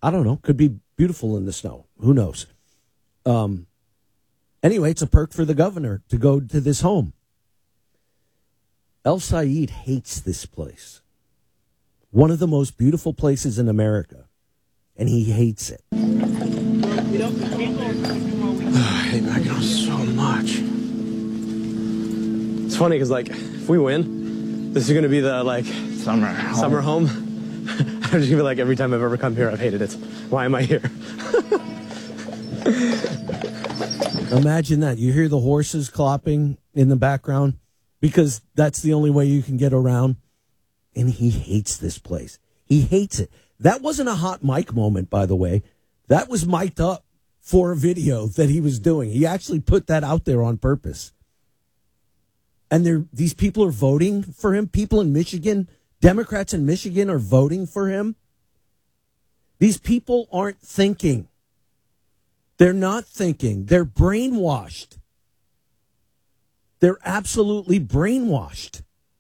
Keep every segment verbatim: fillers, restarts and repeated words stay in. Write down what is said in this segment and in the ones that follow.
I don't know. Could be beautiful in the snow. Who knows? Um. Anyway, it's a perk for the governor to go to this home. El Sayed hates this place. One of the most beautiful places in America. And he hates it. I hate Mackinac so much. It's funny because, like, if we win, this is going to be the, like, summer home. Summer home. I'm just going to be like, every time I've ever come here, I've hated it. Why am I here? Imagine that. You hear the horses clopping in the background because that's the only way you can get around. And he hates this place. He hates it. That wasn't a hot mic moment, by the way. That was mic'd up for a video that he was doing. He actually put that out there on purpose. And there, these people are voting for him. People in Michigan, Democrats in Michigan are voting for him. These people aren't thinking. They're not thinking. They're brainwashed. They're absolutely brainwashed.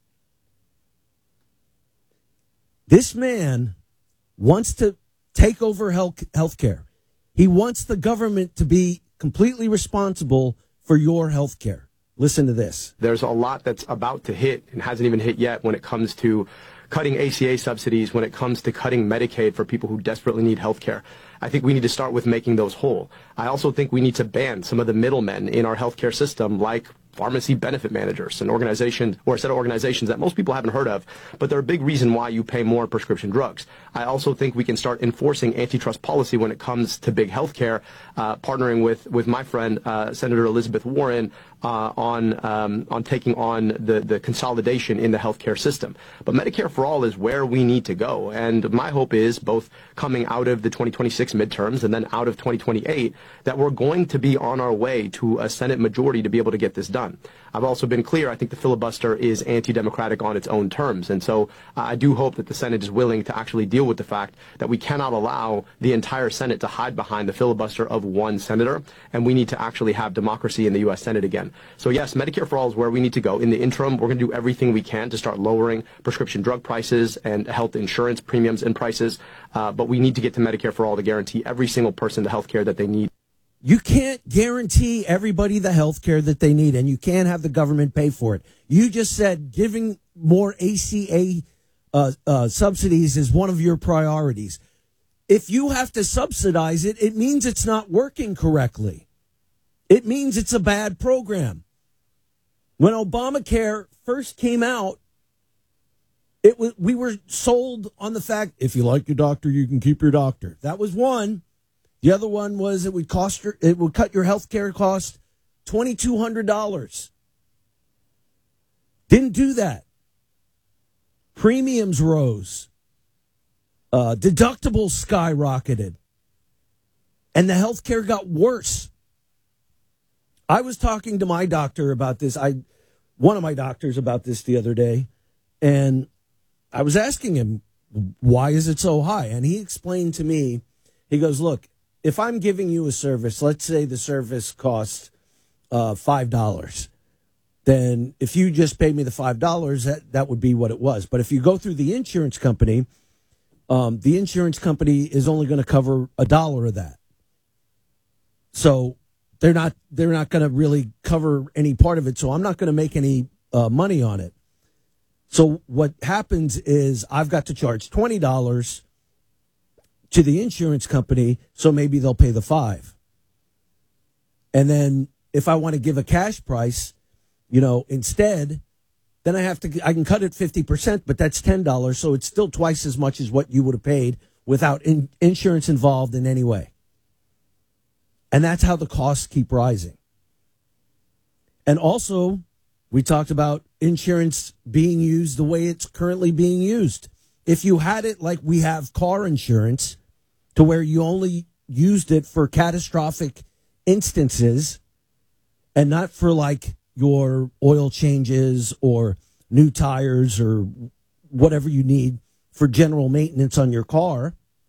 This man wants to take over health healthcare. He wants the government to be completely responsible for your health care. Listen to this. There's a lot that's about to hit and hasn't even hit yet when it comes to cutting A C A subsidies, when it comes to cutting Medicaid for people who desperately need health care. I think we need to start with making those whole. I also think we need to ban some of the middlemen in our healthcare system, like pharmacy benefit managers, an organization or a set of organizations that most people haven't heard of, but they're a big reason why you pay more prescription drugs. I also think we can start enforcing antitrust policy when it comes to big healthcare, uh, partnering with, with my friend, uh, Senator Elizabeth Warren, uh, on um, on taking on the, the consolidation in the healthcare system. But Medicare for All is where we need to go. And my hope is, both coming out of the twenty twenty-six midterms and then out of twenty twenty-eight, that we're going to be on our way to a Senate majority to be able to get this done. I've also been clear, I think the filibuster is anti-democratic on its own terms. And so uh, I do hope that the Senate is willing to actually deal with the fact that we cannot allow the entire Senate to hide behind the filibuster of one senator, and we need to actually have democracy in the U S Senate again. So yes, Medicare for All is where we need to go. In the interim, we're going to do everything we can to start lowering prescription drug prices and health insurance premiums and prices, uh, but we need to get to Medicare for All to guarantee every single person the health care that they need. You can't guarantee everybody the health care that they need, and you can't have the government pay for it. You just said giving more A C A uh, uh, subsidies is one of your priorities. If you have to subsidize it, it means it's not working correctly. It means it's a bad program. When Obamacare first came out, it was, we were sold on the fact, if you like your doctor, you can keep your doctor. That was one. The other one was it would cost your, it would cut your health care cost two thousand two hundred dollars. Didn't do that. Premiums rose. Uh, deductibles skyrocketed. And the health care got worse. I was talking to my doctor about this. I, one of my doctors about this the other day. And I was asking him, why is it so high? And he explained to me, he goes, look, if I'm giving you a service, let's say the service costs uh, five dollars, then if you just pay me the five dollars, that, that would be what it was. But if you go through the insurance company, um, the insurance company is only going to cover a dollar of that. So they're not they're not going to really cover any part of it. So I'm not going to make any uh, money on it. So what happens is I've got to charge twenty dollars to the insurance company, so maybe they'll pay the five. And then if I want to give a cash price, you know, instead, then I have to, I can cut it fifty percent, but that's ten dollars. So it's still twice as much as what you would have paid without in, insurance involved in any way. And that's how the costs keep rising. And also, we talked about insurance being used the way it's currently being used. If you had it like we have car insurance, to where you only used it for catastrophic instances and not for like your oil changes or new tires or whatever you need for general maintenance on your car,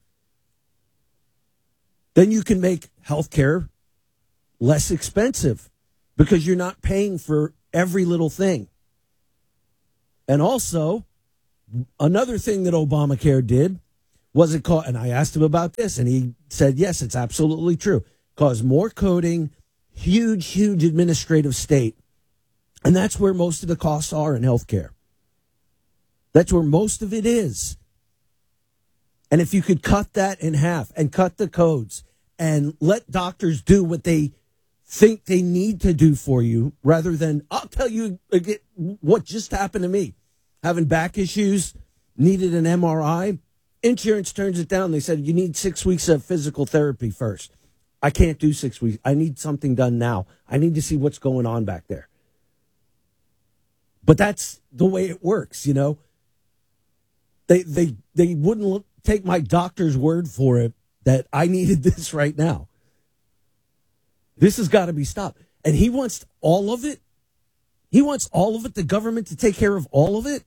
then you can make healthcare less expensive because you're not paying for every little thing. And also, another thing that Obamacare did Was it caught? And I asked him about this, and he said, yes, it's absolutely true. Cause more coding, huge, huge administrative state. And that's where most of the costs are in healthcare. That's where most of it is. And if you could cut that in half and cut the codes and let doctors do what they think they need to do for you, rather than, I'll tell you again, what just happened to me. Having back issues, needed an M R I. Insurance turns it down. They said, you need six weeks of physical therapy first. I can't do six weeks. I need something done now. I need to see what's going on back there. But that's the way it works, you know. They they they wouldn't look, take my doctor's word for it that I needed this right now. This has got to be stopped. And he wants all of it. He wants all of it, the government to take care of all of it.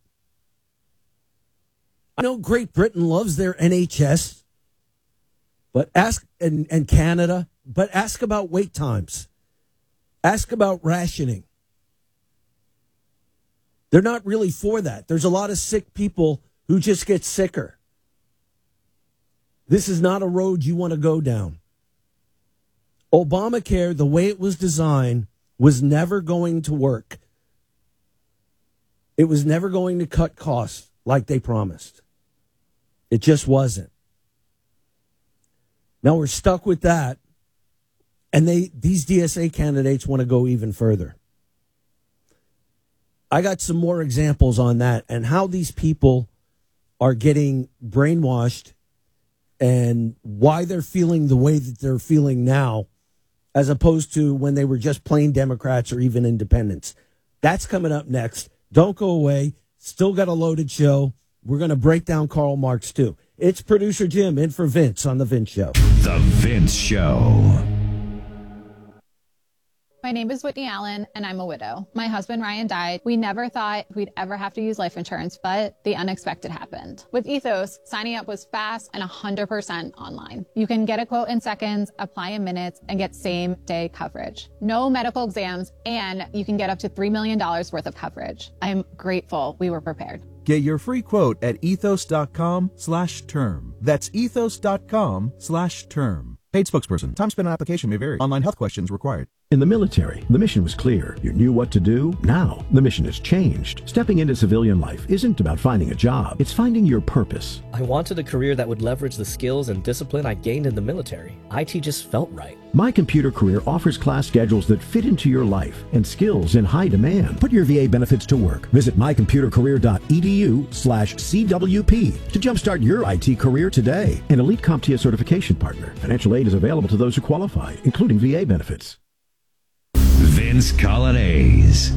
I know Great Britain loves their N H S, but ask and, and Canada, but ask about wait times. Ask about rationing. They're not really for that. There's a lot of sick people who just get sicker. This is not a road you want to go down. Obamacare, the way it was designed, was never going to work. It was never going to cut costs like they promised. It just wasn't. Now we're stuck with that, and they these D S A candidates want to go even further. I got some more examples on that and how these people are getting brainwashed and why they're feeling the way that they're feeling now, as opposed to when they were just plain Democrats or even independents. That's coming up next. Don't go away. Still got a loaded show. We're going to break down Karl Marx, too. It's producer Jim in for Vince on The Vince Show. The Vince Show. My name is Whitney Allen, and I'm a widow. My husband, Ryan, died. We never thought we'd ever have to use life insurance, but the unexpected happened. With Ethos, signing up was fast and one hundred percent online. You can get a quote in seconds, apply in minutes, and get same-day coverage. No medical exams, and you can get up to three million dollars worth of coverage. I'm grateful we were prepared. Get your free quote at ethos.com slash term. That's ethos.com slash term. Paid spokesperson. Time spent on application may vary. Online health questions required. In the military, the mission was clear. You knew what to do. Now, the mission has changed. Stepping into civilian life isn't about finding a job. It's finding your purpose. I wanted a career that would leverage the skills and discipline I gained in the military. I T just felt right. My Computer Career offers class schedules that fit into your life and skills in high demand. Put your V A benefits to work. Visit mycomputercareer.edu slash CWP to jumpstart your I T career today. An elite CompTIA certification partner. Financial aid is available to those who qualify, including V A benefits. Vince Coglianese.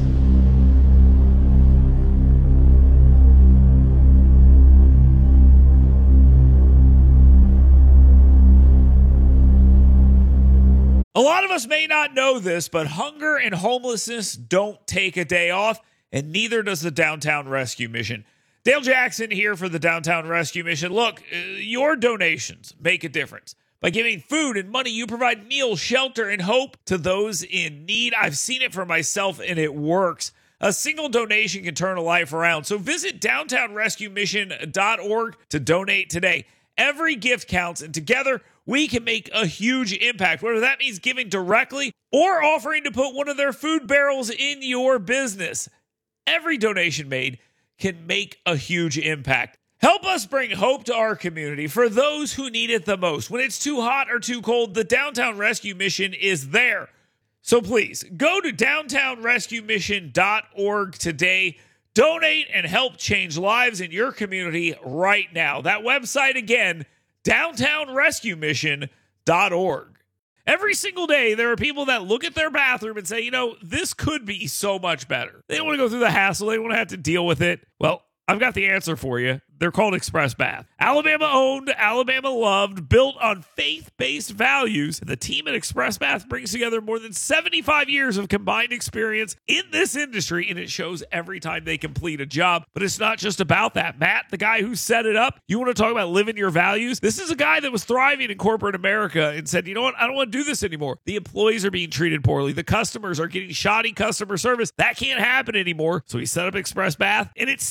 A lot of us may not know this, but hunger and homelessness don't take a day off, and neither does the Downtown Rescue Mission. Dale Jackson here for the Downtown Rescue Mission. Look, uh, your donations make a difference. By giving food and money, you provide meals, shelter, and hope to those in need. I've seen it for myself, and it works. A single donation can turn a life around. So visit downtown rescue mission dot org to donate today. Every gift counts, and together we can make a huge impact, whether that means giving directly or offering to put one of their food barrels in your business. Every donation made can make a huge impact. Help us bring hope to our community for those who need it the most. When it's too hot or too cold, the Downtown Rescue Mission is there. So please, go to downtown rescue mission dot org today. Donate and help change lives in your community right now. That website again, downtown rescue mission dot org. Every single day, there are people that look at their bathroom and say, you know, this could be so much better. They don't want to go through the hassle. They don't want to have to deal with it. Well, I've got the answer for you. They're called Express Bath. Alabama owned, Alabama loved, built on faith-based values. The team at Express Bath brings together more than seventy-five years of combined experience in this industry, and it shows every time they complete a job. But it's not just about that. Matt, the guy who set it up, you want to talk about living your values? This is a guy that was thriving in corporate America and said, you know what? I don't want to do this anymore. The employees are being treated poorly. The customers are getting shoddy customer service. That can't happen anymore. So he set up Express Bath, and it stands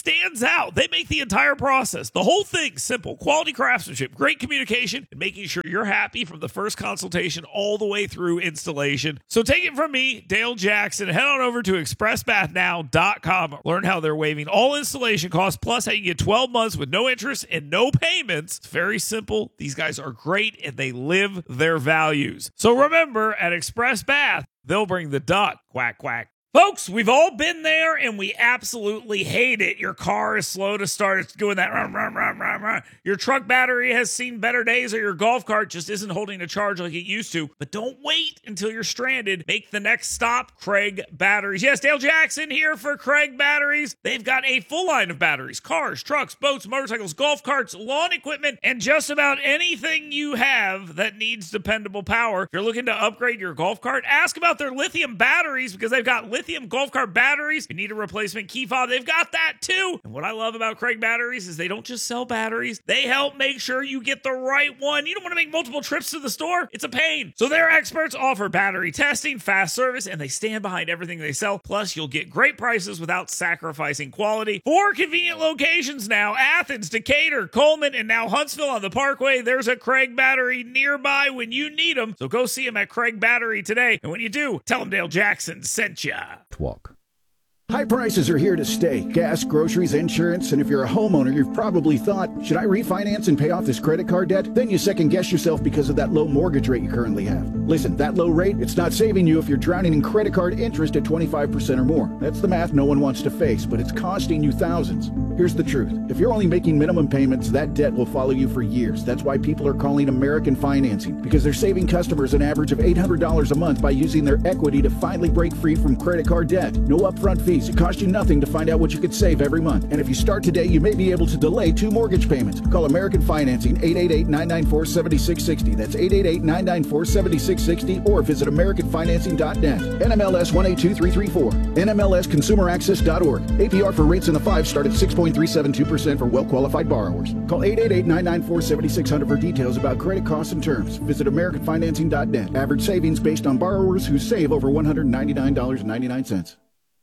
lights out. They make the entire process, the whole thing, simple. Quality craftsmanship, great communication, and making sure you're happy from the first consultation all the way through installation. So take it from me, Dale Jackson. Head on over to express bath now dot com. Learn how they're waiving all installation costs, plus how you get twelve months with no interest and no payments. It's very simple. These guys are great, and they live their values. So remember, at Express Bath, they'll bring the duck. Quack, quack. Folks, we've all been there, and we absolutely hate it. Your car is slow to start. It's doing that. Run, run, run, run, run. Your truck battery has seen better days, or your golf cart just isn't holding a charge like it used to. But don't wait until you're stranded. Make the next stop, Craig Batteries. Yes, Dale Jackson here for Craig Batteries. They've got a full line of batteries, cars, trucks, boats, motorcycles, golf carts, lawn equipment, and just about anything you have that needs dependable power. If you're looking to upgrade your golf cart, ask about their lithium batteries, because they've got lithium Lithium golf cart batteries. You need a replacement key fob, they've got that too. And what I love about Craig Batteries is they don't just sell batteries, they help make sure you get the right one. You don't want to make multiple trips to the store, it's a pain. So their experts offer battery testing, fast service, and they stand behind everything they sell. Plus, you'll get great prices without sacrificing quality. Four convenient locations now: Athens, Decatur, Coleman, and now Huntsville on the Parkway. There's a Craig Battery nearby when you need them. So go see them at Craig Battery today. And when you do, tell them Dale Jackson sent ya. Walk. High prices are here to stay. Gas, groceries, insurance, and if you're a homeowner, you've probably thought, should I refinance and pay off this credit card debt? Then you second guess yourself because of that low mortgage rate you currently have. Listen, that low rate, it's not saving you if you're drowning in credit card interest at twenty-five percent or more. That's the math no one wants to face, but it's costing you thousands. Here's the truth. If you're only making minimum payments, that debt will follow you for years. That's why people are calling American Financing, because they're saving customers an average of eight hundred dollars a month by using their equity to finally break free from credit card debt. No upfront fees. It costs you nothing to find out what you could save every month. And if you start today, you may be able to delay two mortgage payments. Call American Financing, eight eight eight, nine nine four, seven six six zero. That's eight eight eight, nine nine four, seven six six zero, or visit american financing dot net. N M L S one eight two three three four. N M L S consumer access dot org. A P R for rates in the five start at six point three seven two percent for well-qualified borrowers. Call eight eight eight, nine nine four, seven six zero zero for details about credit costs and terms. Visit american financing dot net. Average savings based on borrowers who save over one hundred ninety-nine dollars and ninety-nine cents.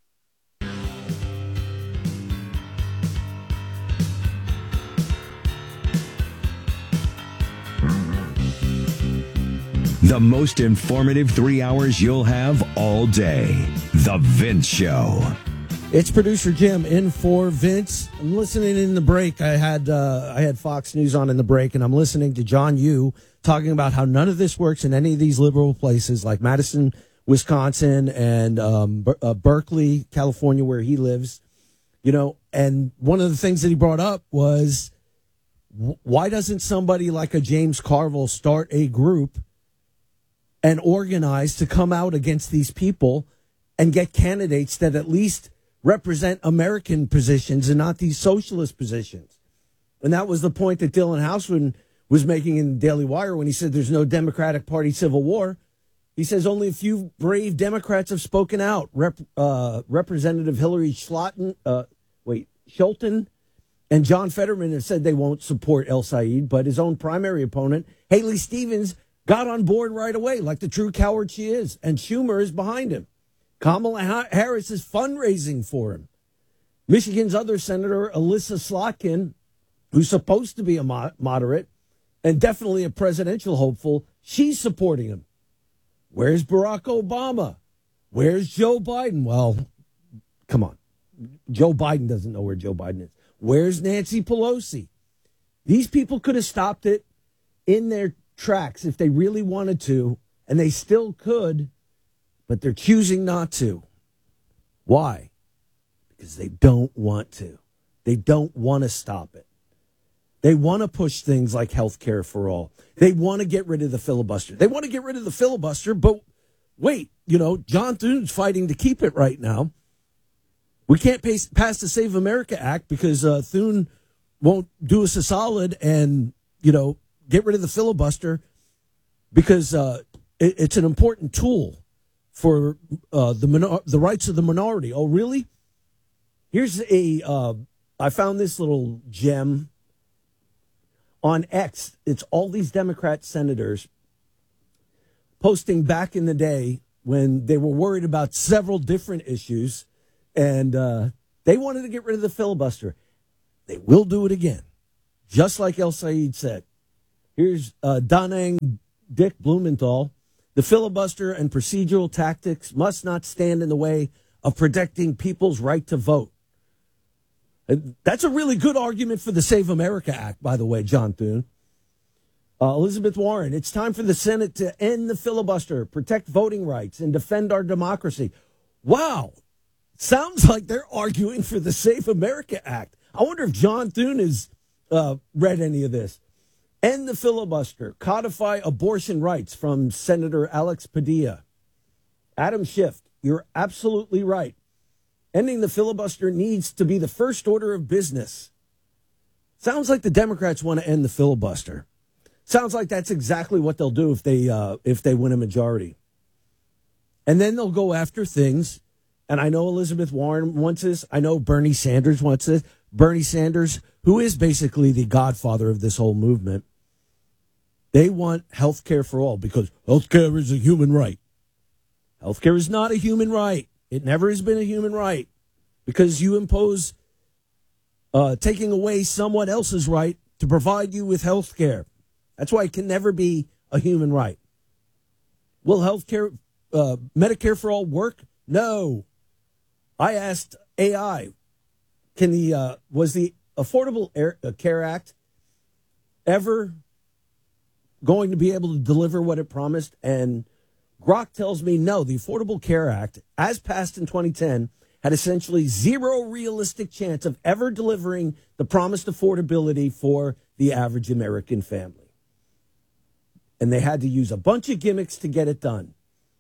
The most informative three hours you'll have all day. The Vince Show. It's producer Jim in for Vince. I'm listening in the break. I had uh, I had Fox News on in the break, and I'm listening to John Yoo talking about how none of this works in any of these liberal places like Madison, Wisconsin, and um, Ber- uh, Berkeley, California, where he lives. You know, and one of the things that he brought up was, w- why doesn't somebody like a James Carville start a group and organize to come out against these people and get candidates that at least represent American positions and not these socialist positions? And that was the point that Dylan Houseman was making in the Daily Wire when he said there's no Democratic Party civil war. He says only a few brave Democrats have spoken out. Rep, uh, Representative Hillary Schlotton, uh, wait, Scholten and John Fetterman have said they won't support El Said, but his own primary opponent, Haley Stevens, got on board right away, like the true coward she is, and Schumer is behind him. Kamala Harris is fundraising for him. Michigan's other senator, Alyssa Slotkin, who's supposed to be a mo- moderate and definitely a presidential hopeful, she's supporting him. Where's Barack Obama? Where's Joe Biden? Well, come on. Joe Biden doesn't know where Joe Biden is. Where's Nancy Pelosi? These people could have stopped it in their tracks if they really wanted to, and they still could, but they're choosing not to. Why? Because they don't want to. They don't want to stop it. They want to push things like health care for all. They want to get rid of the filibuster. They want to get rid of the filibuster, but wait, you know, John Thune's fighting to keep it right now. We can't pass, pass the Save America Act because uh, Thune won't do us a solid and, you know, get rid of the filibuster because uh, it, it's an important tool for uh, the minor- the rights of the minority. Oh, really? Here's a, uh, I found this little gem on X. It's all these Democrat senators posting back in the day when they were worried about several different issues, and uh, they wanted to get rid of the filibuster. They will do it again, just like El Said said. Here's uh, Danang Dick Blumenthal. The filibuster and procedural tactics must not stand in the way of protecting people's right to vote. And that's a really good argument for the Save America Act, by the way, John Thune. Uh, Elizabeth Warren, it's time for the Senate to end the filibuster, protect voting rights, and defend our democracy. Wow. Sounds like they're arguing for the Save America Act. I wonder if John Thune has uh, read any of this. End the filibuster, codify abortion rights from Senator Alex Padilla. Adam Schiff, you're absolutely right. Ending the filibuster needs to be the first order of business. Sounds like the Democrats want to end the filibuster. Sounds like that's exactly what they'll do if they uh, if they win a majority. And then they'll go after things. And I know Elizabeth Warren wants this. I know Bernie Sanders wants this. Bernie Sanders, who is basically the godfather of this whole movement, they want health care for all because health care is a human right. Health care is not a human right. It never has been a human right because you impose uh, taking away someone else's right to provide you with health care. That's why it can never be a human right. Will health care, uh, Medicare for all work? No. I asked A I, can the uh, was the Affordable Care Act ever going to be able to deliver what it promised? And Grok tells me no. The Affordable Care Act, as passed in twenty ten, had essentially zero realistic chance of ever delivering the promised affordability for the average American family. And they had to use a bunch of gimmicks to get it done.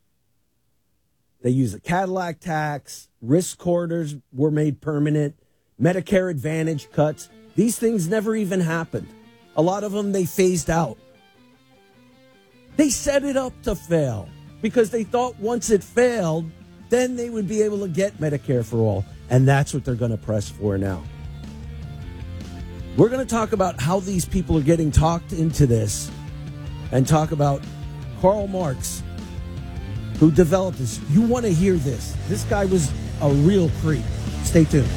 They used a Cadillac tax, risk corridors were made permanent, Medicare Advantage cuts. These things never even happened. A lot of them they phased out. They set it up to fail because they thought once it failed, then they would be able to get Medicare for all. And that's what they're going to press for now. We're going to talk about how these people are getting talked into this and talk about Karl Marx, who developed this. You want to hear this. This guy was a real creep. Stay tuned.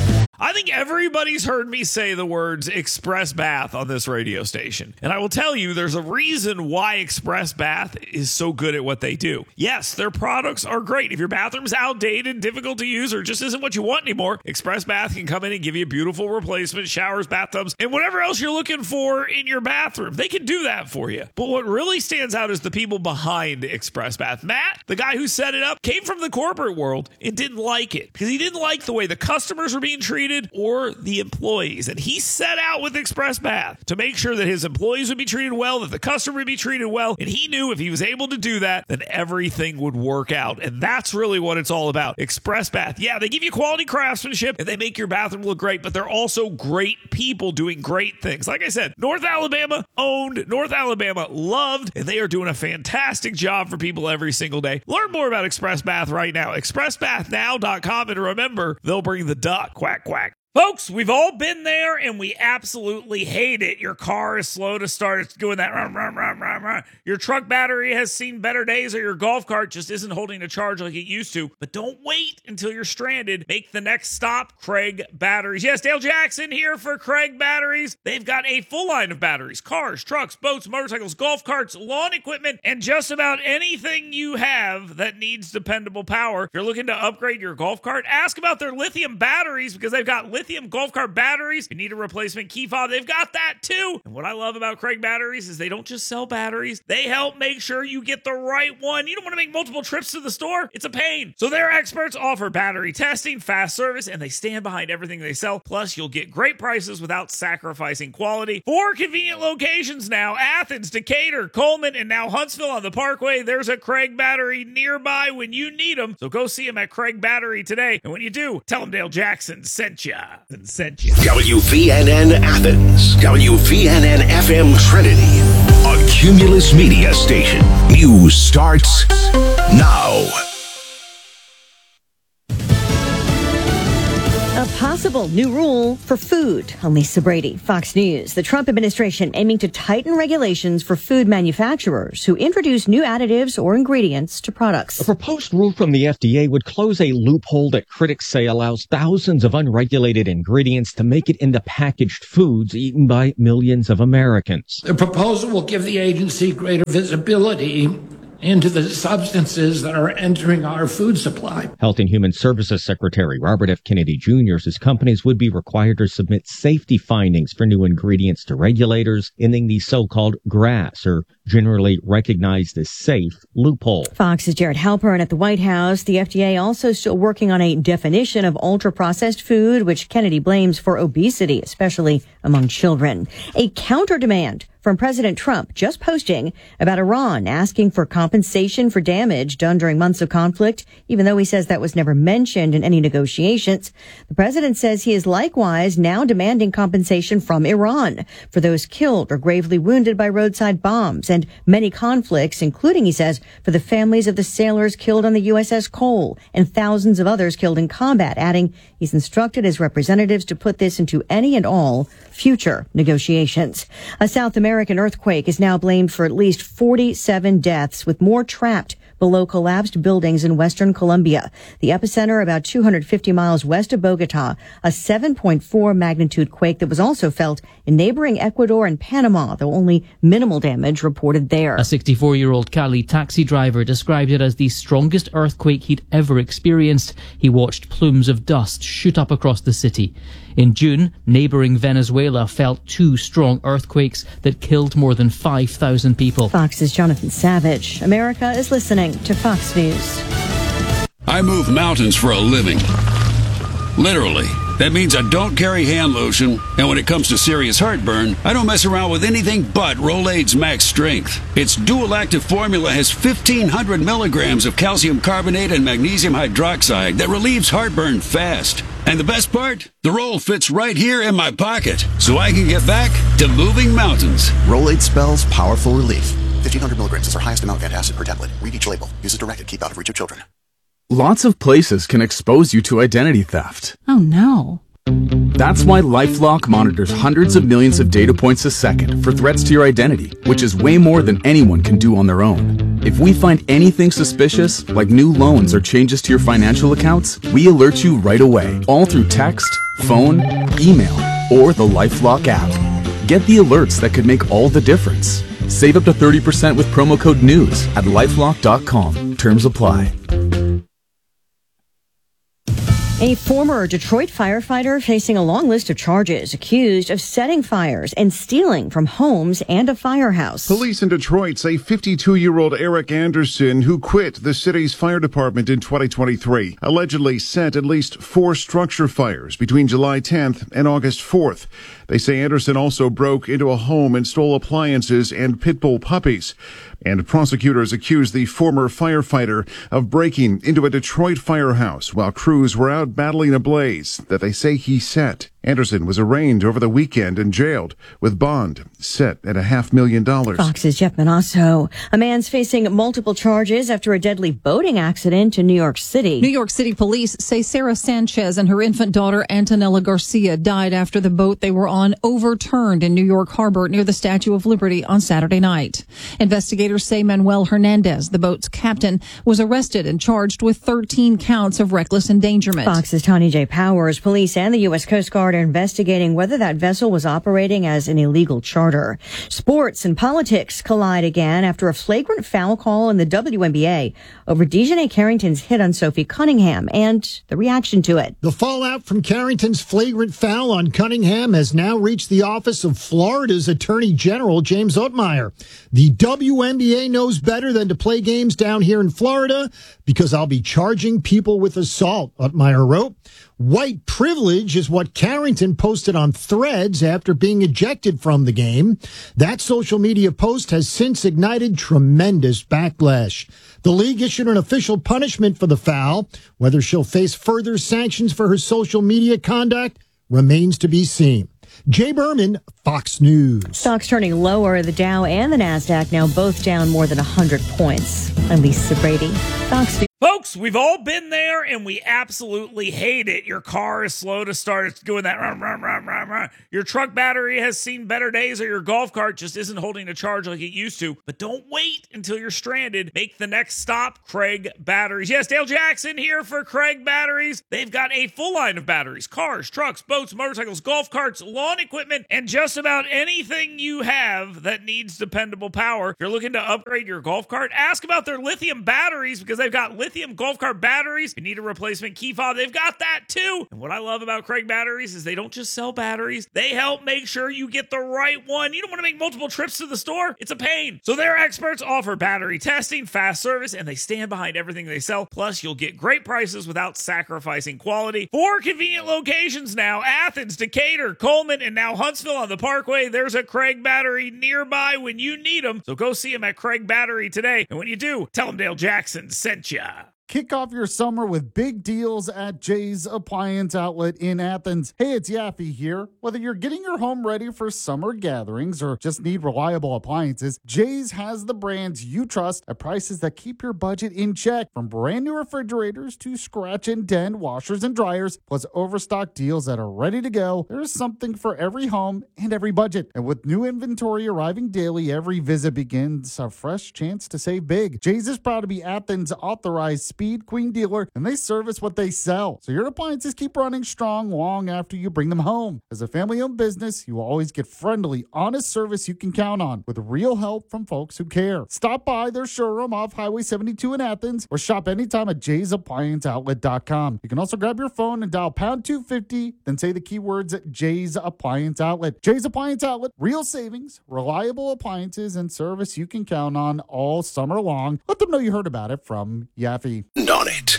I think everybody's heard me say the words Express Bath on this radio station. And I will tell you, there's a reason why Express Bath is so good at what they do. Yes, their products are great. If your bathroom's outdated, difficult to use, or just isn't what you want anymore, Express Bath can come in and give you a beautiful replacement, showers, bathtubs, and whatever else you're looking for in your bathroom. They can do that for you. But what really stands out is the people behind Express Bath. Matt, the guy who set it up, came from the corporate world and didn't like it because he didn't like the way the customers were being treated or the employees. And he set out with Express Bath to make sure that his employees would be treated well, that the customer would be treated well. And he knew if he was able to do that, then everything would work out. And that's really what it's all about. Express Bath. Yeah, they give you quality craftsmanship and they make your bathroom look great, but they're also great people doing great things. Like I said, North Alabama owned, North Alabama loved, and they are doing a fantastic job for people every single day. Learn more about Express Bath right now. express bath now dot com. And remember, they'll bring the duck. Quack, quack. Folks, we've all been there, and we absolutely hate it. Your car is slow to start. It's doing that. Run, run, run, run, run. Your truck battery has seen better days, or your golf cart just isn't holding a charge like it used to. But don't wait until you're stranded. Make the next stop, Craig Batteries. Yes, Dale Jackson here for Craig Batteries. They've got a full line of batteries, cars, trucks, boats, motorcycles, golf carts, lawn equipment, and just about anything you have that needs dependable power. If you're looking to upgrade your golf cart, ask about their lithium batteries because they've got lithium Lithium golf cart batteries. You need a replacement key fob, they've got that too. And what I love about Craig Batteries is they don't just sell batteries, they help make sure you get the right one. You don't want to make multiple trips to the store, it's a pain. So their experts offer battery testing, fast service, and they stand behind everything they sell. Plus, you'll get great prices without sacrificing quality. Four convenient locations now: Athens, Decatur, Coleman, and now Huntsville on the Parkway. There's a Craig Battery nearby when you need them. So go see them at Craig Battery today. And when you do, tell them Dale Jackson sent ya. And sent you. W V N N Athens, W V N N F M Trinity, a Cumulus Media station. News starts now. A possible new rule for food. I'm Lisa Brady, Fox News. The Trump administration aiming to tighten regulations for food manufacturers who introduce new additives or ingredients to products. A proposed rule from the F D A would close a loophole that critics say allows thousands of unregulated ingredients to make it into packaged foods eaten by millions of Americans. The proposal will give the agency greater visibility into the substances that are entering our food supply. Health and Human Services Secretary Robert F. Kennedy Junior says companies would be required to submit safety findings for new ingredients to regulators, ending the so-called GRAS, or generally recognized as safe, loophole. Fox's Jared Halpern at the White House. The F D A also still working on a definition of ultra-processed food, which Kennedy blames for obesity, especially among children. A counter-demand from President Trump just posting about Iran asking for compensation for damage done during months of conflict, even though he says that was never mentioned in any negotiations. The president says he is likewise now demanding compensation from Iran for those killed or gravely wounded by roadside bombs and many conflicts, including, he says, for the families of the sailors killed on the U S S Cole and thousands of others killed in combat, adding he's instructed his representatives to put this into any and all future negotiations. A South American earthquake is now blamed for at least forty-seven deaths, with more trapped below collapsed buildings in western Colombia. The epicenter about two hundred fifty miles west of Bogota, a seven point four magnitude quake that was also felt in neighboring Ecuador and Panama, though only minimal damage reported there. A sixty-four-year-old Cali taxi driver described it as the strongest earthquake he'd ever experienced. He watched plumes of dust shoot up across the city. In June, neighboring Venezuela felt two strong earthquakes that killed more than five thousand people. Fox's Jonathan Savage. America is listening to Fox News. I move mountains for a living. Literally. That means I don't carry hand lotion, and when it comes to serious heartburn, I don't mess around with anything but Rolaids Max Strength. Its dual-active formula has fifteen hundred milligrams of calcium carbonate and magnesium hydroxide that relieves heartburn fast. And the best part? The roll fits right here in my pocket, so I can get back to moving mountains. Rolaids spells powerful relief. fifteen hundred milligrams is our highest amount of antacid per tablet. Read each label. Use as directed. Keep out of reach of children. Lots of places can expose you to identity theft. Oh no. That's why LifeLock monitors hundreds of millions of data points a second for threats to your identity, which is way more than anyone can do on their own. If we find anything suspicious, like new loans or changes to your financial accounts, we alert you right away, all through text, phone, email, or the LifeLock app. Get the alerts that could make all the difference. Save up to thirty percent with promo code NEWS at lifelock dot com. Terms apply. A former Detroit firefighter facing a long list of charges, accused of setting fires and stealing from homes and a firehouse. Police in Detroit say fifty-two-year-old Eric Anderson, who quit the city's fire department in twenty twenty-three, allegedly set at least four structure fires between July tenth and August fourth. They say Anderson also broke into a home and stole appliances and pit bull puppies. And prosecutors accuse the former firefighter of breaking into a Detroit firehouse while crews were out battling a blaze that they say he set. Anderson was arraigned over the weekend and jailed, with bond set at a half million dollars. Fox's Jeff Manasso. A man's facing multiple charges after a deadly boating accident in New York City. New York City police say Sarah Sanchez and her infant daughter Antonella Garcia died after the boat they were on overturned in New York Harbor near the Statue of Liberty on Saturday night. Investigators say Manuel Hernandez, the boat's captain, was arrested and charged with thirteen counts of reckless endangerment. Fox's Tony J. Powers. Police and the U S Coast Guard are investigating whether that vessel was operating as an illegal charter. Sports and politics collide again after a flagrant foul call in the W N B A over Dejanay Carrington's hit on Sophie Cunningham and the reaction to it. The fallout from Carrington's flagrant foul on Cunningham has now reached the office of Florida's Attorney General James Ottmeyer. The W N B A knows better than to play games down here in Florida because I'll be charging people with assault, Ottmeyer wrote. White privilege is what Carrington posted on Threads after being ejected from the game. That social media post has since ignited tremendous backlash. The league issued an official punishment for the foul. Whether she'll face further sanctions for her social media conduct remains to be seen. Jay Berman, Fox News. Stocks turning lower. The Dow and the NASDAQ now both down more than one hundred points. I'm Lisa Brady, Fox News. Folks, we've all been there, and we absolutely hate it. Your car is slow to start. It's doing that. Rah, rah, rah, rah, rah. Your truck battery has seen better days, or your golf cart just isn't holding a charge like it used to. But don't wait until you're stranded. Make the next stop, Craig Batteries. Yes, Dale Jackson here for Craig Batteries. They've got a full line of batteries, cars, trucks, boats, motorcycles, golf carts, lawn equipment, and just about anything you have that needs dependable power. If you're looking to upgrade your golf cart, ask about their lithium batteries, because they've got lithium golf cart batteries. If you need a replacement key fob, they've got that too. And what I love about Craig Batteries is they don't just sell batteries, they help make sure you get the right one. You don't want to make multiple trips to the store, it's a pain. So their experts offer battery testing, fast service, and they stand behind everything they sell. Plus, you'll get great prices without sacrificing quality. Four convenient locations now: Athens, Decatur, Coleman, and now Huntsville on the Parkway. There's a Craig Battery nearby when you need them. So go see them at Craig Battery today. And when you do, tell them Dale Jackson sent ya. Kick off your summer with big deals at Jay's Appliance Outlet in Athens. Hey, it's Yaffe here. Whether you're getting your home ready for summer gatherings or just need reliable appliances, Jay's has the brands you trust at prices that keep your budget in check. From brand new refrigerators to scratch and dent washers and dryers, plus overstock deals that are ready to go, there's something for every home and every budget. And with new inventory arriving daily, every visit begins a fresh chance to save big. Jay's is proud to be Athens' authorized Speed Queen dealer, and they service what they sell. So your appliances keep running strong long after you bring them home. As a family-owned business, you will always get friendly, honest service you can count on, with real help from folks who care. Stop by their showroom off Highway seventy-two in Athens, or shop anytime at jays appliance outlet dot com. You can also grab your phone and dial pound two fifty, then say the keywords Jay's Appliance Outlet. Jay's Appliance Outlet, real savings, reliable appliances, and service you can count on all summer long. Let them know you heard about it from Yaffe. On it.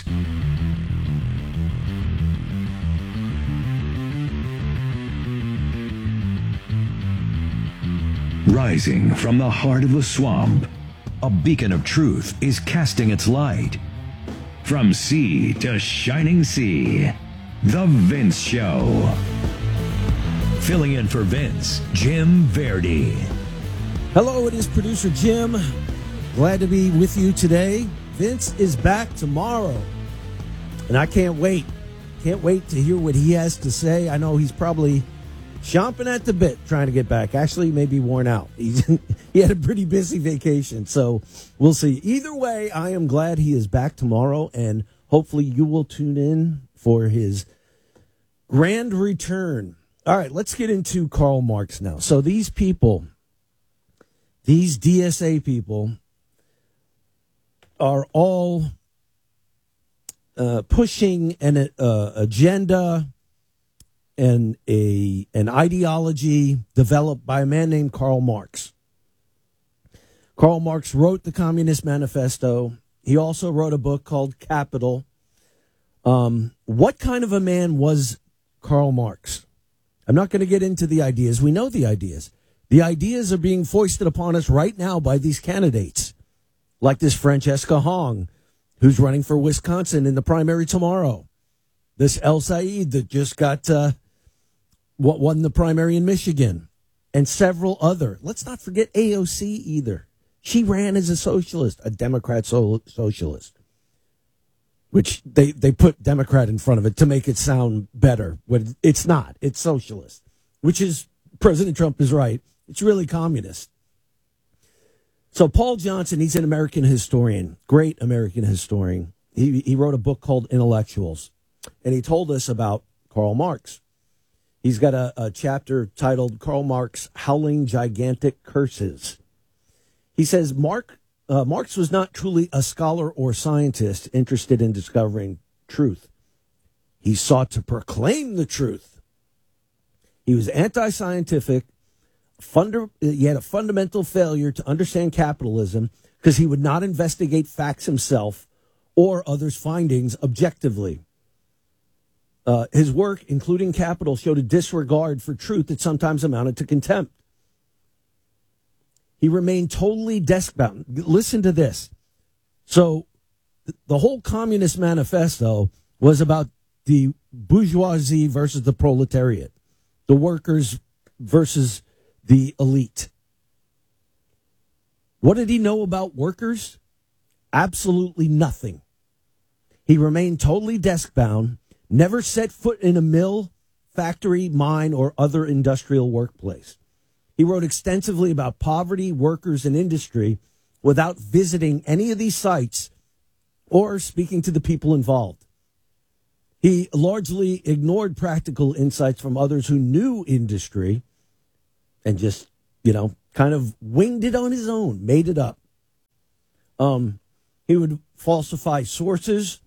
Rising from the heart of the swamp, a beacon of truth is casting its light. From sea to shining sea, The Vince Show. Filling in for Vince, Jim Verdi. Hello, it is producer Jim. Glad to be with you today. Vince is back tomorrow, and I can't wait. Can't wait to hear what he has to say. I know he's probably chomping at the bit trying to get back. Actually, maybe worn out. He's, he had a pretty busy vacation, so we'll see. Either way, I am glad he is back tomorrow, and hopefully you will tune in for his grand return. All right, let's get into Karl Marx now. So these people, these D S A people, are all uh, pushing an uh, agenda and a an ideology developed by a man named Karl Marx. Karl Marx wrote the Communist Manifesto. He also wrote a book called Capital. Um, what kind of a man was Karl Marx? I'm not going to get into the ideas. We know the ideas. The ideas are being foisted upon us right now by these candidates, like this Francesca Hong, who's running for Wisconsin in the primary tomorrow. This El Said that just got uh, what won the primary in Michigan, and several other. Let's not forget A O C either. She ran as a socialist, a Democrat so- socialist, which they, they put Democrat in front of it to make it sound better. When it's not. It's socialist, which is, President Trump is right. It's really communist. So Paul Johnson, he's an American historian, great American historian. He he wrote a book called Intellectuals, and he told us about Karl Marx. He's got a, a chapter titled Karl Marx, Howling Gigantic Curses. He says Mark, uh, Marx was not truly a scholar or scientist interested in discovering truth. He sought to proclaim the truth. He was anti-scientific. Funda- he had a fundamental failure to understand capitalism because he would not investigate facts himself or others' findings objectively. Uh, his work, including Capital, showed a disregard for truth that sometimes amounted to contempt. He remained totally desk-bound. Listen to this. So the whole Communist Manifesto was about the bourgeoisie versus the proletariat, the workers versus the elite. What did he know about workers? Absolutely nothing. He remained totally desk-bound, never set foot in a mill, factory, mine, or other industrial workplace. He wrote extensively about poverty, workers, and industry without visiting any of these sites or speaking to the people involved. He largely ignored practical insights from others who knew industry and just, you know, kind of winged it on his own, made it up. Um, he would falsify sources.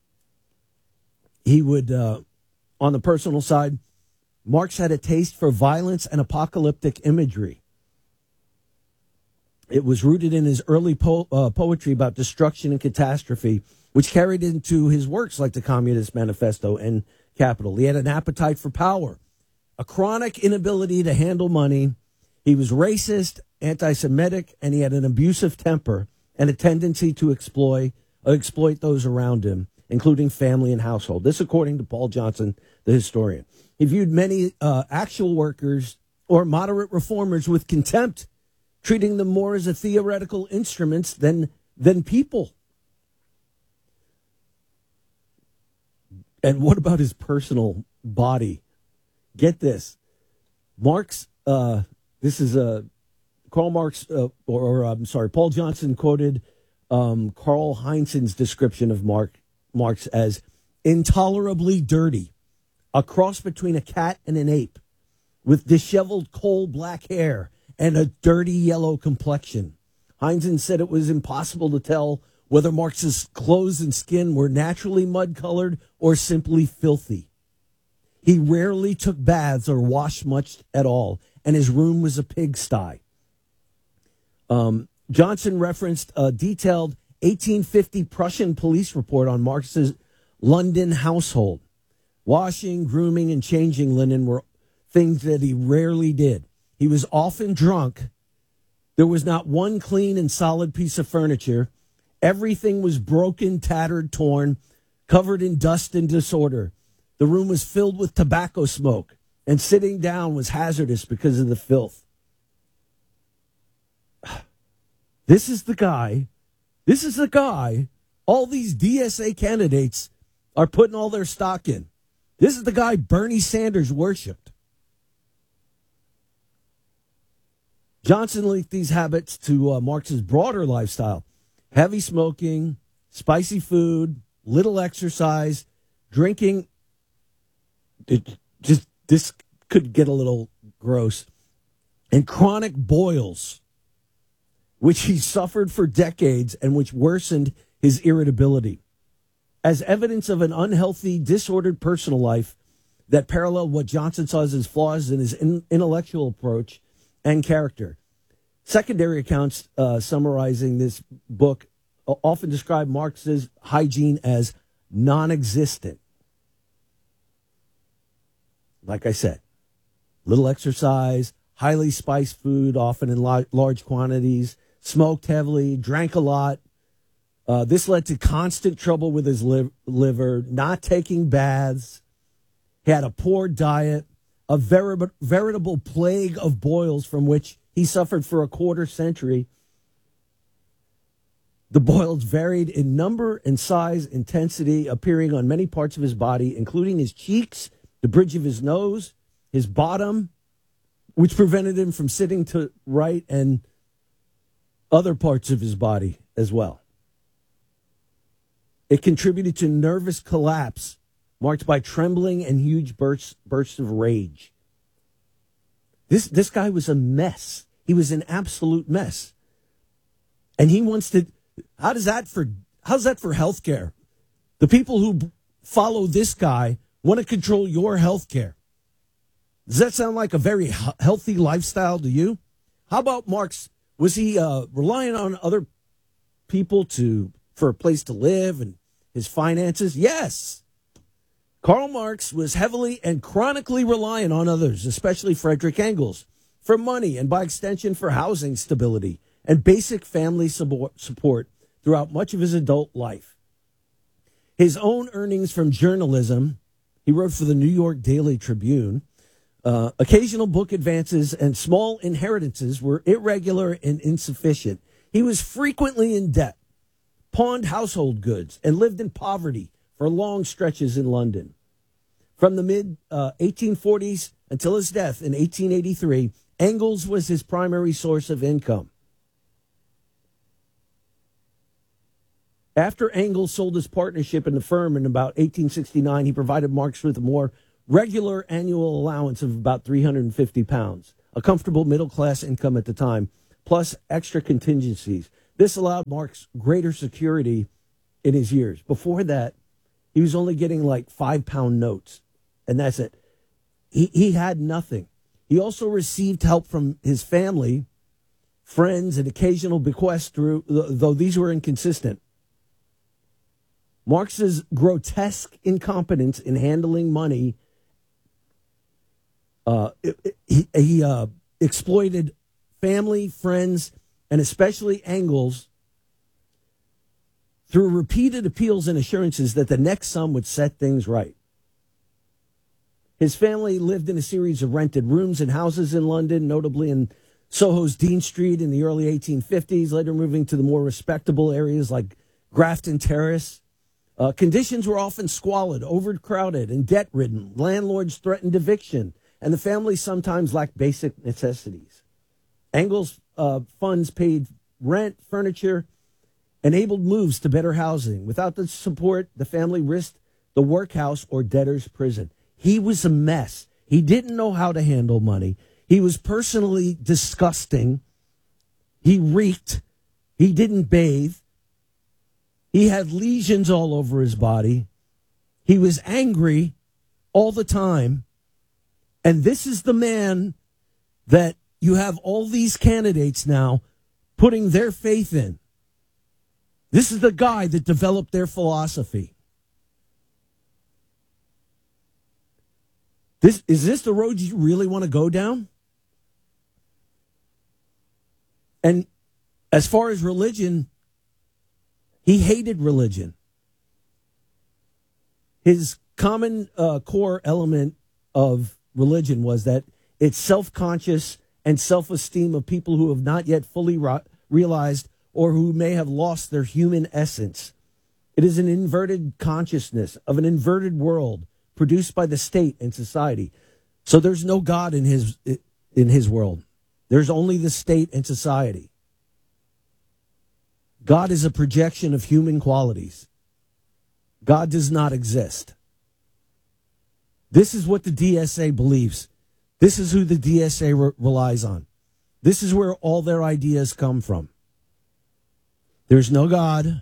He would, uh, on the personal side, Marx had a taste for violence and apocalyptic imagery. It was rooted in his early po- uh, poetry about destruction and catastrophe, which carried into his works like the Communist Manifesto and Capital. He had an appetite for power, a chronic inability to handle money. He was racist, anti-Semitic, and he had an abusive temper and a tendency to exploit, uh, exploit those around him, including family and household. This, according to Paul Johnson, the historian. He viewed many uh, actual workers or moderate reformers with contempt, treating them more as a theoretical instruments than, than people. And what about his personal body? Get this. Marx, uh, this is a, Karl Marx, uh, or, or I'm sorry, Paul Johnson quoted um, Karl Heinzen's description of Mark, Marx as intolerably dirty, a cross between a cat and an ape, with disheveled coal-black hair and a dirty yellow complexion. Heinzen said it was impossible to tell whether Marx's clothes and skin were naturally mud-colored or simply filthy. He rarely took baths or washed much at all, and his room was a pigsty. Um, Johnson referenced a detailed eighteen fifty Prussian police report on Marx's London household. Washing, grooming, and changing linen were things that he rarely did. He was often drunk. There was not one clean and solid piece of furniture. Everything was broken, tattered, torn, covered in dust and disorder. The room was filled with tobacco smoke, and sitting down was hazardous because of the filth. This is the guy, this is the guy all these D S A candidates are putting all their stock in. This is the guy Bernie Sanders worshipped. Johnson linked these habits to uh, Marx's broader lifestyle. Heavy smoking, spicy food, little exercise, drinking. It just this could get a little gross. And chronic boils, which he suffered for decades and which worsened his irritability. As evidence of an unhealthy, disordered personal life that paralleled what Johnson saw as his flaws in his in- intellectual approach and character. Secondary accounts uh, summarizing this book often describe Marx's hygiene as non-existent. Like I said, little exercise, highly spiced food, often in la- large quantities, smoked heavily, drank a lot. Uh, this led to constant trouble with his li- liver, not taking baths. He had a poor diet, a veri- veritable plague of boils from which he suffered for a quarter century. The boils varied in number and size, intensity, appearing on many parts of his body, including his cheeks, the bridge of his nose, his bottom, which prevented him from sitting to right, and other parts of his body as well. It contributed to nervous collapse marked by trembling and huge bursts, bursts of rage. This, this guy was a mess. He was an absolute mess. And he wants to, how does that for, how's that for healthcare? The people who follow this guy want to control your healthcare. Does that sound like a very healthy lifestyle to you? How about Marx? Was he uh, relying on other people to for a place to live and his finances? Yes. Karl Marx was heavily and chronically reliant on others, especially Friedrich Engels, for money and by extension for housing stability and basic family support throughout much of his adult life. His own earnings from journalism, he wrote for the New York Daily Tribune, Uh, occasional book advances and small inheritances were irregular and insufficient. He was frequently in debt, pawned household goods, and lived in poverty for long stretches in London. From the mid uh, eighteen forties until his death in eighteen eighty-three, Engels was his primary source of income. After Engels sold his partnership in the firm in about eighteen sixty-nine, he provided Marx with a more regular annual allowance of about three hundred fifty pounds, a comfortable middle-class income at the time, plus extra contingencies. This allowed Marx greater security in his years. Before that, he was only getting like five-pound notes, and that's it. He, he had nothing. He also received help from his family, friends, and occasional bequests, through, though these were inconsistent. Marx's grotesque incompetence in handling money, uh, he, he uh, exploited family, friends, and especially Engels through repeated appeals and assurances that the next sum would set things right. His family lived in a series of rented rooms and houses in London, notably in Soho's Dean Street in the early eighteen fifties, later moving to the more respectable areas like Grafton Terrace. Uh, conditions were often squalid, overcrowded, and debt-ridden. Landlords threatened eviction, and the family sometimes lacked basic necessities. Engels' uh, funds paid rent, furniture, enabled moves to better housing. Without the support, the family risked the workhouse or debtor's prison. He was a mess. He didn't know how to handle money. He was personally disgusting. He reeked. He didn't bathe. He had lesions all over his body. He was angry all the time. And this is the man that you have all these candidates now putting their faith in. This is the guy that developed their philosophy. This, is this the road you really want to go down? And as far as religion, he hated religion. His common uh, core element of religion was that it's self-conscious and self-esteem of people who have not yet fully ro- realized or who may have lost their human essence. It is an inverted consciousness of an inverted world produced by the state and society. So there's no God in his in his world. There's only the state and society. God is a projection of human qualities. God does not exist. This is what the D S A believes. This is who the D S A re- relies on. This is where all their ideas come from. There's no God.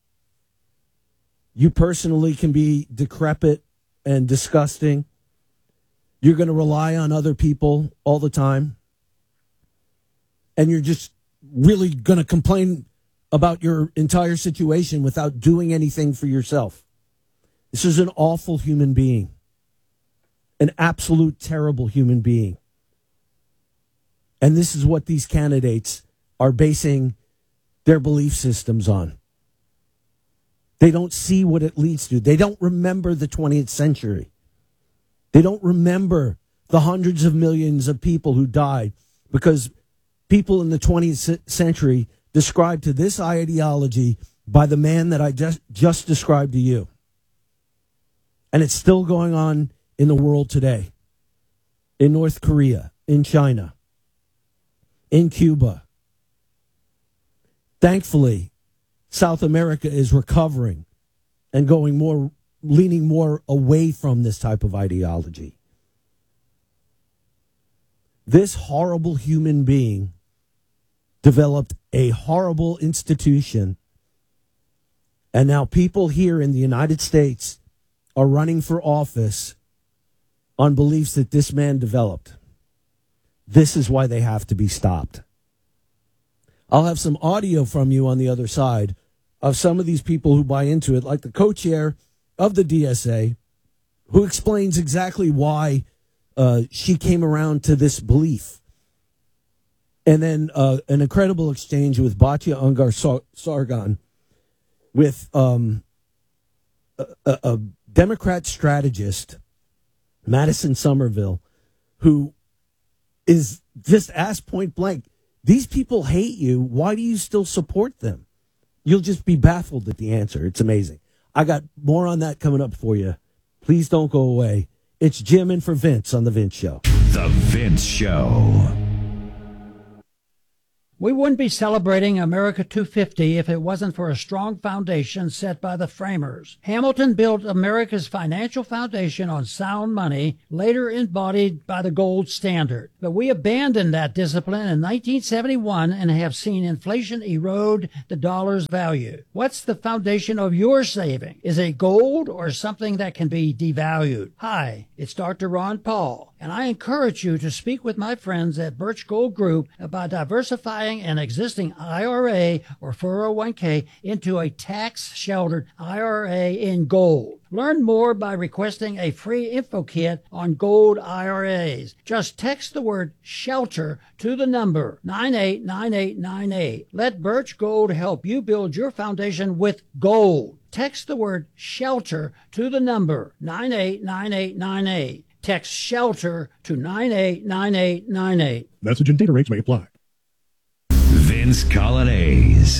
You personally can be decrepit and disgusting. You're going to rely on other people all the time. And you're just really going to complain about your entire situation without doing anything for yourself. This is an awful human being. An absolute terrible human being. And this is what these candidates are basing their belief systems on. They don't see what it leads to. They don't remember the twentieth century. They don't remember the hundreds of millions of people who died because people in the twentieth century described to this ideology by the man that I just, just described to you. And it's still going on in the world today. In North Korea, in China, in Cuba. Thankfully, South America is recovering and going more, leaning more away from this type of ideology. This horrible human being developed a horrible institution, and now people here in the United States are running for office on beliefs that this man developed. This is why they have to be stopped. I'll have some audio from you on the other side of some of these people who buy into it, like the co-chair of the D S A, who explains exactly why uh, she came around to this belief. And then uh, an incredible exchange with Batya Ungar-Sargon, with um, a, a Democrat strategist, Madison Somerville, who is just asked point blank, these people hate you. Why do you still support them? You'll just be baffled at the answer. It's amazing. I got more on that coming up for you. Please don't go away. It's Jim in for Vince on The Vince Show. The Vince Show. We wouldn't be celebrating America two fifty if it wasn't for a strong foundation set by the framers. Hamilton built America's financial foundation on sound money, later embodied by the gold standard. But we abandoned that discipline in nineteen seventy-one and have seen inflation erode the dollar's value. What's the foundation of your saving? Is it gold or something that can be devalued? Hi, it's Doctor Ron Paul, and I encourage you to speak with my friends at Birch Gold Group about diversifying an existing I R A or four oh one k into a tax-sheltered I R A in gold. Learn more by requesting a free info kit on gold I R As. Just text the word SHELTER to the number nine eight nine eight nine eight. Let Birch Gold help you build your foundation with gold. Text the word SHELTER to the number nine eight nine eight nine eight. Text SHELTER to nine eight nine eight nine eight. Message and data rates may apply. Vince Colonnese.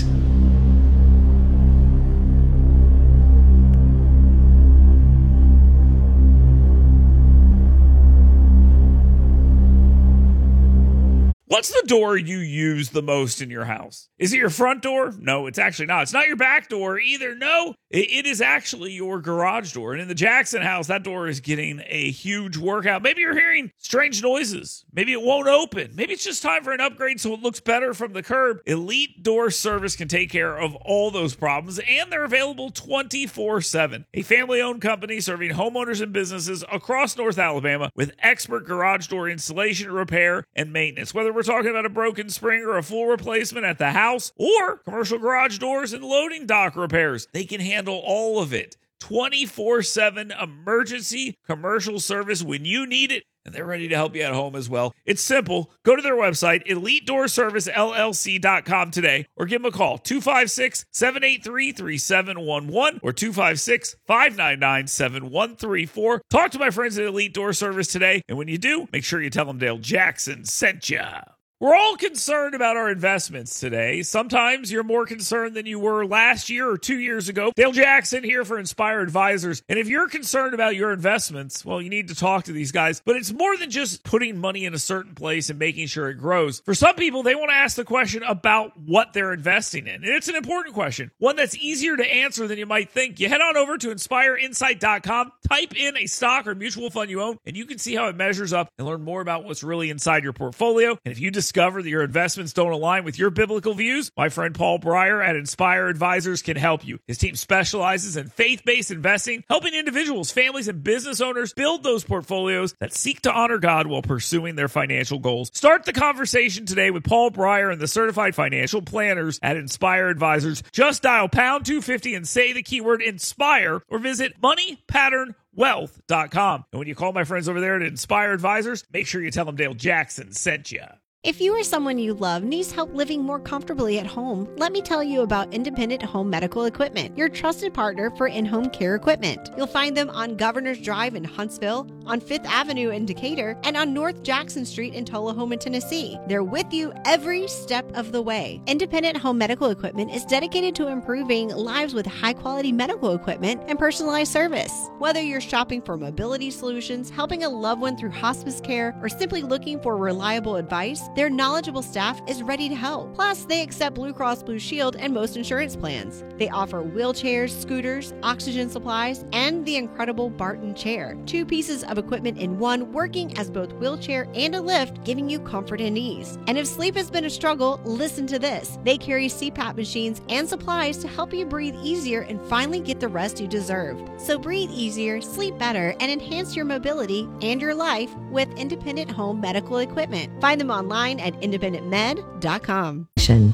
What's the door you use the most in your house? Is it your front door? No, it's actually not. It's not your back door either. No, it is actually your garage door. And in the Jackson house, that door is getting a huge workout. Maybe you're hearing strange noises. Maybe it won't open. Maybe it's just time for an upgrade so it looks better from the curb. Elite Door Service can take care of all those problems, and they're available twenty-four seven. A family-owned company serving homeowners and businesses across North Alabama with expert garage door installation, repair, and maintenance. Whether we're talking about a broken spring or a full replacement at the house or commercial garage doors and loading dock repairs, they can handle all of it. twenty-four seven emergency commercial service when you need it, and they're ready to help you at home as well. It's simple. Go to their website, elite door service l l c dot com today, or give them a call, two five six, seven eight three, three seven one one or two five six, five nine nine, seven one three four. Talk to my friends at Elite Door Service today, and when you do, make sure you tell them Dale Jackson sent you. We're all concerned about our investments today. Sometimes you're more concerned than you were last year or two years ago. Dale Jackson here for Inspire Advisors. And if you're concerned about your investments, well, you need to talk to these guys. But it's more than just putting money in a certain place and making sure it grows. For some people, they want to ask the question about what they're investing in. And it's an important question, one that's easier to answer than you might think. You head on over to inspire insight dot com, type in a stock or mutual fund you own, and you can see how it measures up and learn more about what's really inside your portfolio. And if you just discover that your investments don't align with your biblical views, my friend Paul Breyer at Inspire Advisors can help you. His team specializes in faith-based investing, helping individuals, families, and business owners build those portfolios that seek to honor God while pursuing their financial goals. Start the conversation today with Paul Breyer and the certified financial planners at Inspire Advisors. Just dial pound two fifty and say the keyword INSPIRE or visit money pattern wealth dot com. And when you call my friends over there at Inspire Advisors, make sure you tell them Dale Jackson sent you. If you or someone you love needs help living more comfortably at home, let me tell you about Independent Home Medical Equipment, your trusted partner for in-home care equipment. You'll find them on Governor's Drive in Huntsville, on Fifth Avenue in Decatur, and on North Jackson Street in Tullahoma, Tennessee. They're with you every step of the way. Independent Home Medical Equipment is dedicated to improving lives with high-quality medical equipment and personalized service. Whether you're shopping for mobility solutions, helping a loved one through hospice care, or simply looking for reliable advice, their knowledgeable staff is ready to help. Plus, they accept Blue Cross Blue Shield and most insurance plans. They offer wheelchairs, scooters, oxygen supplies, and the incredible Barton chair. Two pieces of equipment in one, working as both wheelchair and a lift, giving you comfort and ease. And if sleep has been a struggle, listen to this. They carry C PAP machines and supplies to help you breathe easier and finally get the rest you deserve. So breathe easier, sleep better, and enhance your mobility and your life with Independent Home Medical Equipment. Find them online at independent med dot com.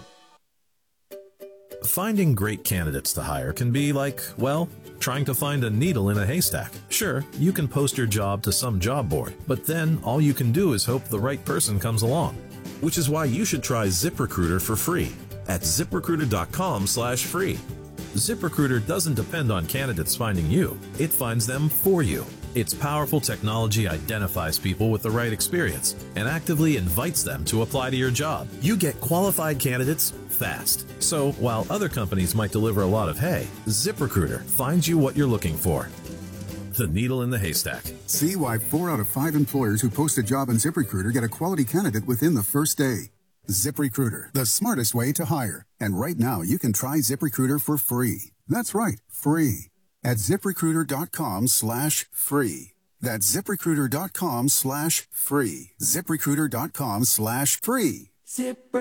Finding great candidates to hire can be like, well, trying to find a needle in a haystack. Sure, you can post your job to some job board, but then all you can do is hope the right person comes along. Which is why you should try ZipRecruiter for free at zip recruiter dot com slash free. ZipRecruiter doesn't depend on candidates finding you. It finds them for you. Its powerful technology identifies people with the right experience and actively invites them to apply to your job. You get qualified candidates fast. So while other companies might deliver a lot of hay, ZipRecruiter finds you what you're looking for. The needle in the haystack. See why four out of five employers who post a job on ZipRecruiter get a quality candidate within the first day. ZipRecruiter, the smartest way to hire. And right now, you can try ZipRecruiter for free. That's right, free. At ZipRecruiter.com slash free. That's ZipRecruiter.com slash free. ZipRecruiter.com slash free. ZipRecruiter.